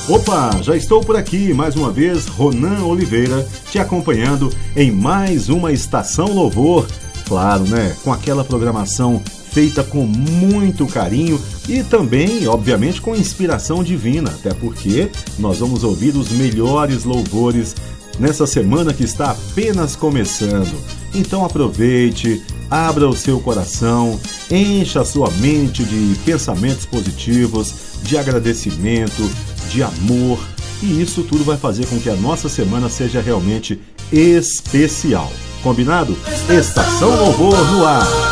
Opa, já estou por aqui mais uma vez, Ronan Oliveira, te acompanhando em mais uma Estação Louvor. Claro, né? Com aquela programação feita com muito carinho e também, obviamente, com inspiração divina, até porque nós vamos ouvir os melhores louvores nessa semana que está apenas começando. Então aproveite, abra o seu coração, encha a sua mente de pensamentos positivos, de agradecimento, de amor, e isso tudo vai fazer com que a nossa semana seja realmente especial. Combinado? Estação Louvor no ar!